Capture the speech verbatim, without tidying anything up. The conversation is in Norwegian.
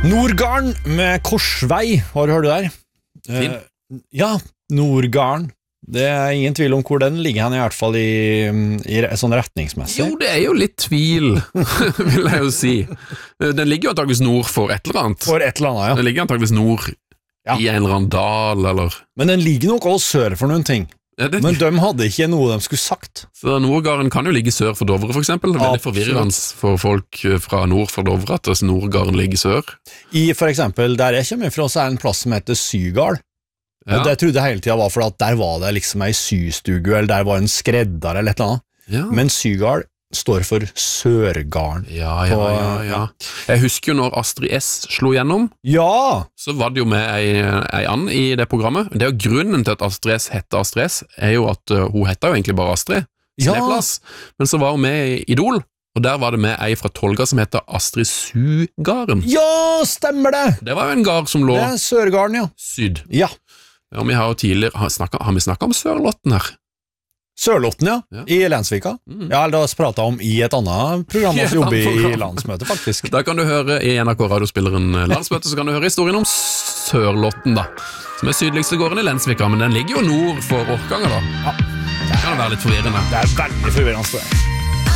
Nordgarden med Korsvei, har du hørt det der? Fin. Uh, ja, Nordgarden. Det er ingen tvil om hvor den ligger han i hvert fall i, i sånn retningsmessig. Jo, det er jo litt tvil, vil jeg jo si. Den ligger jo antageligvis nord for et eller annet. For et eller annet, ja. Den ligger antageligvis nord ja. I en eller annen dal, eller... Men den ligger nok også sør for noen ting. Ja, det... Men de hadde ikke noe de skulle sagt. Så Nordgarden kan jo ligge sør for Dovre, for eksempel. Det er veldig forvirrende for folk fra nord for Dovre at Nordgarden ligger sør. I for eksempel, der jeg kommer fra, så er en plass som heter Sygard. Ja. Det trodde jeg hele tiden var for at der var det liksom en systugu, eller der var en skredder eller et eller annet. Ja. Men Sygard står for Sørgarden. Ja, ja, ja, ja. Jeg husker jo når Astrid S slo gjennom, ja. Så var det jo med ei, ei and i det programmet. Det er jo grunnen til at Astrid S heter Astrid S, er jo at uh, hun heter jo egentlig bare Astrid Sleplass, ja. Men så var hun med i Idol, og der var det med ei fra Tolga som heter Astrid Sugarden. Ja, stemmer det! Det var jo en gard som lå... Det er Sørgarden, ja. Syd. Ja. Ja, vi har jo tidligere, har, snakket, har vi snakket om Sørlotten her? Sørlotten, ja, ja. I Lensvika. Mm. Ja, det har vi pratet om i et annet program som jobber i landsmøtet, faktisk. Da kan du høre i N R K radiospilleren Landsmøtet, så kan du høre historien om Sørlotten, da. Som er sydligste gården i Lensvika, men den ligger jo nord for Orkanger, da. Ja. Det kan jo være litt forvirrende. Det er veldig forvirrende.